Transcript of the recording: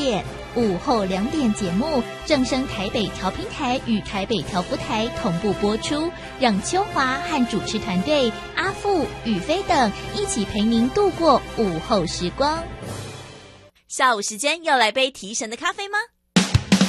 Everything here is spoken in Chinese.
点，午后2点节目正声台北调频台与台北调福台同步播出，让秋华和主持团队阿富、宇飞等一起陪您度过午后时光。 下午时间要来杯提神的咖啡吗？